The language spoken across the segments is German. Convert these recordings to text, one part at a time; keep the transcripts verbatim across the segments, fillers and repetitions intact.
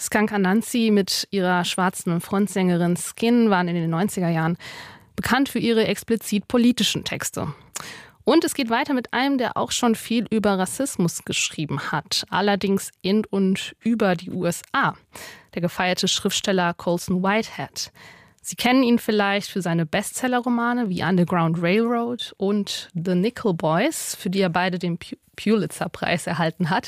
Skunk Anansi mit ihrer schwarzen Frontsängerin Skin waren in den neunziger Jahren bekannt für ihre explizit politischen Texte. Und es geht weiter mit einem, der auch schon viel über Rassismus geschrieben hat, allerdings in und über die U S A, der gefeierte Schriftsteller Colson Whitehead. Sie kennen ihn vielleicht für seine Bestsellerromane wie Underground Railroad und The Nickel Boys, für die er beide den Pulitzer-Preis erhalten hat.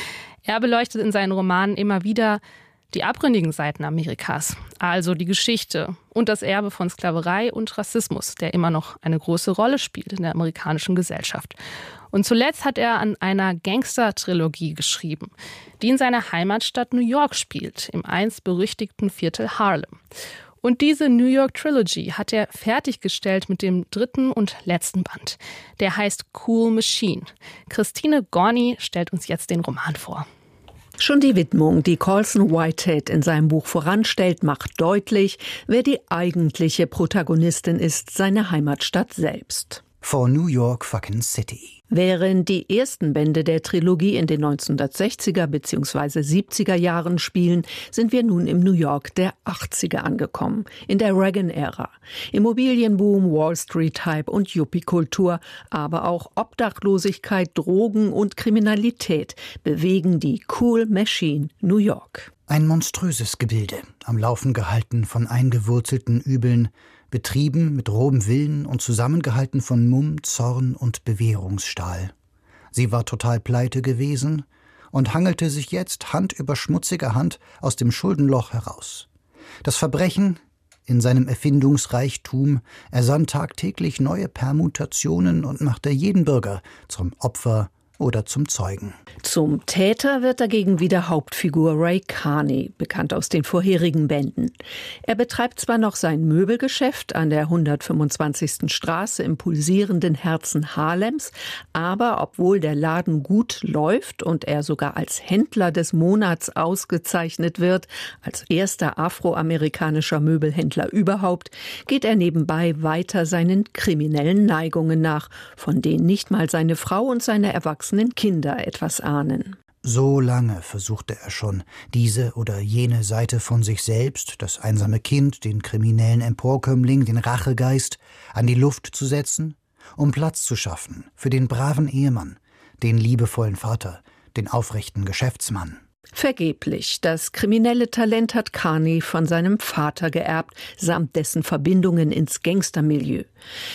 Er beleuchtet in seinen Romanen immer wieder die abgründigen Seiten Amerikas, also die Geschichte und das Erbe von Sklaverei und Rassismus, der immer noch eine große Rolle spielt in der amerikanischen Gesellschaft. Und zuletzt hat er an einer Gangster-Trilogie geschrieben, die in seiner Heimatstadt New York spielt, im einst berüchtigten Viertel Harlem. Und diese New York Trilogy hat er fertiggestellt mit dem dritten und letzten Band. Der heißt Cool Machine. Christine Gorni stellt uns jetzt den Roman vor. Schon die Widmung, die Colson Whitehead in seinem Buch voranstellt, macht deutlich, wer die eigentliche Protagonistin ist, seine Heimatstadt selbst. For New York fucking City. Während die ersten Bände der Trilogie in den neunzehnhundertsechziger bzw. siebziger Jahren spielen, sind wir nun im New York der achtziger angekommen, in der Reagan-Ära. Immobilienboom, Wall Street-Hype und Yuppie-Kultur, aber auch Obdachlosigkeit, Drogen und Kriminalität bewegen die Cool Machine New York. Ein monströses Gebilde, am Laufen gehalten von eingewurzelten Übeln, betrieben mit rohem Willen und zusammengehalten von Mumm, Zorn und Bewährungsstahl. Sie war total pleite gewesen und hangelte sich jetzt Hand über schmutzige Hand aus dem Schuldenloch heraus. Das Verbrechen in seinem Erfindungsreichtum ersann tagtäglich neue Permutationen und machte jeden Bürger zum Opfer oder zum Zeugen. Zum Täter wird dagegen wieder Hauptfigur Ray Carney, bekannt aus den vorherigen Bänden. Er betreibt zwar noch sein Möbelgeschäft an der hundertfünfundzwanzigsten Straße im pulsierenden Herzen Harlems, aber obwohl der Laden gut läuft und er sogar als Händler des Monats ausgezeichnet wird, als erster afroamerikanischer Möbelhändler überhaupt, geht er nebenbei weiter seinen kriminellen Neigungen nach, von denen nicht mal seine Frau und seine erwachsenen Kinder etwas ahnen. So lange versuchte er schon, diese oder jene Seite von sich selbst, das einsame Kind, den kriminellen Emporkömmling, den Rachegeist, an die Luft zu setzen, um Platz zu schaffen für den braven Ehemann, den liebevollen Vater, den aufrechten Geschäftsmann. Vergeblich. Das kriminelle Talent hat Carney von seinem Vater geerbt, samt dessen Verbindungen ins Gangstermilieu.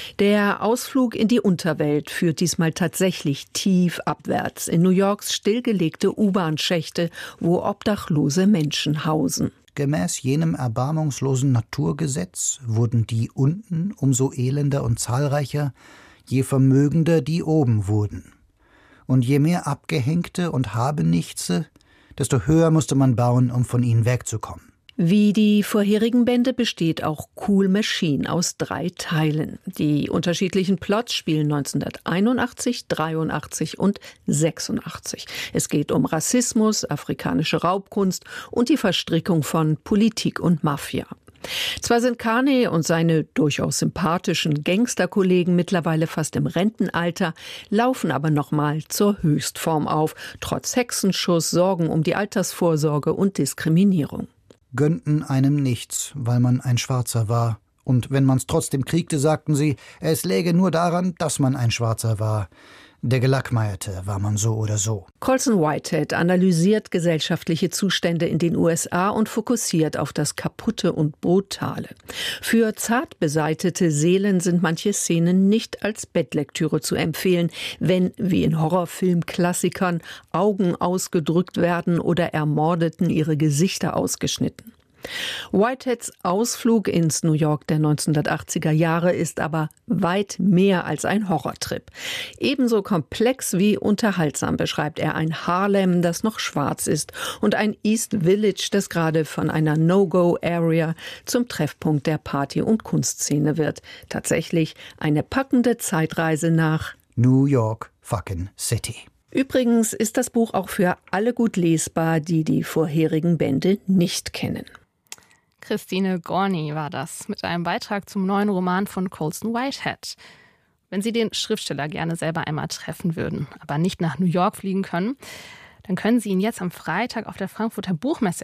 Der Ausflug in die Unterwelt führt diesmal tatsächlich tief abwärts in New Yorks stillgelegte U-Bahn-Schächte, wo obdachlose Menschen hausen. Gemäß jenem erbarmungslosen Naturgesetz wurden die unten umso elender und zahlreicher, je vermögender die oben wurden. Und je mehr Abgehängte und Habenichtse, desto höher musste man bauen, um von ihnen wegzukommen. Wie die vorherigen Bände besteht auch Cool Machine aus drei Teilen. Die unterschiedlichen Plots spielen neunzehnhunderteinundachtzig, dreiundachtzig und sechsundachtzig. Es geht um Rassismus, afrikanische Raubkunst und die Verstrickung von Politik und Mafia. Zwar sind Carney und seine durchaus sympathischen Gangsterkollegen mittlerweile fast im Rentenalter, laufen aber nochmal zur Höchstform auf, trotz Hexenschuss, Sorgen um die Altersvorsorge und Diskriminierung. Gönnten einem nichts, weil man ein Schwarzer war. Und wenn man's trotzdem kriegte, sagten sie, es läge nur daran, dass man ein Schwarzer war. Der Gelackmeierte war man so oder so. Colson Whitehead analysiert gesellschaftliche Zustände in den U S A und fokussiert auf das Kaputte und Brutale. Für zart beseitete Seelen sind manche Szenen nicht als Bettlektüre zu empfehlen, wenn, wie in Horrorfilmklassikern, Augen ausgedrückt werden oder Ermordeten ihre Gesichter ausgeschnitten. Whiteheads Ausflug ins New York der neunzehnhundertachtziger Jahre ist aber weit mehr als ein Horrortrip. Ebenso komplex wie unterhaltsam beschreibt er ein Harlem, das noch schwarz ist, und ein East Village, das gerade von einer No-Go-Area zum Treffpunkt der Party- und Kunstszene wird. Tatsächlich eine packende Zeitreise nach New York fucking City. Übrigens ist das Buch auch für alle gut lesbar, die die vorherigen Bände nicht kennen. Christine Gorni war das mit einem Beitrag zum neuen Roman von Colson Whitehead. Wenn Sie den Schriftsteller gerne selber einmal treffen würden, aber nicht nach New York fliegen können, dann können Sie ihn jetzt am Freitag auf der Frankfurter Buchmesse